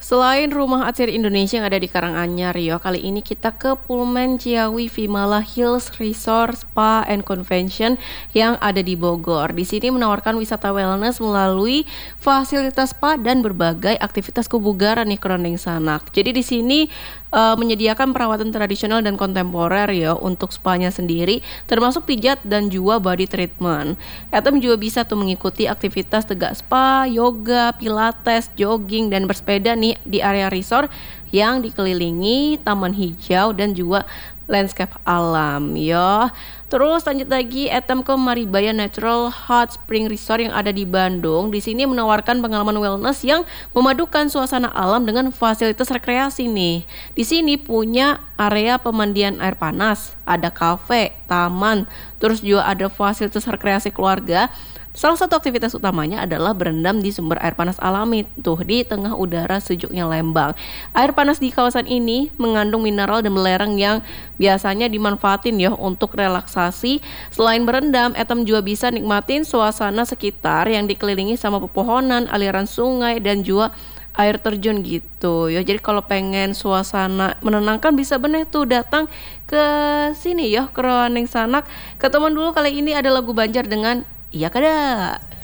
Selain rumah atsir Indonesia yang ada di Karanganyar, yo, kali ini kita ke Pullman Ciawi Vimala Hills Resort Spa and Convention yang ada di Bogor. Di sini menawarkan wisata wellness melalui fasilitas spa dan berbagai aktivitas kebugaran nih Kroneng Sanak. Jadi di sini menyediakan perawatan tradisional dan kontemporer ya untuk spanya sendiri, termasuk pijat dan juga body treatment. Etem juga bisa tuh mengikuti aktivitas tegak spa, yoga, pilates, jogging dan bersepeda nih di area resort yang dikelilingi taman hijau dan juga landscape alam ya. Terus lanjut lagi Etem ke Maribaya Natural Hot Spring Resort yang ada di Bandung. Di sini menawarkan pengalaman wellness yang memadukan suasana alam dengan fasilitas rekreasi nih. Di sini punya area pemandian air panas, ada kafe, taman, terus juga ada fasilitas rekreasi keluarga. Salah satu aktivitas utamanya adalah berendam di sumber air panas alami tuh di tengah udara sejuknya Lembang. Air panas di kawasan ini mengandung mineral dan belerang yang biasanya dimanfaatin ya untuk relaksasi. Selain berendam, Etem juga bisa nikmatin suasana sekitar yang dikelilingi sama pepohonan, aliran sungai dan juga air terjun gitu ya. Jadi kalau pengen suasana menenangkan bisa bener tuh datang ke sini ya ke Roaneng Sanak. Ketemuan dulu kali ini ada lagu Banjar dengan Iya Kada.